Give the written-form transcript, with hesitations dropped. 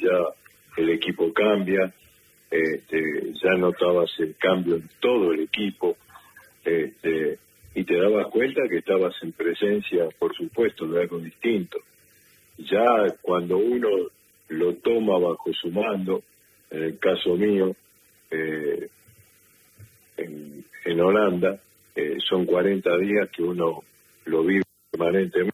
ya el equipo cambia, ya notabas el cambio en todo el equipo, y te dabas cuenta que estabas en presencia, por supuesto, de algo distinto. Ya cuando uno lo toma bajo su mando, en el caso mío, en Holanda, son 40 días que uno lo vive permanentemente.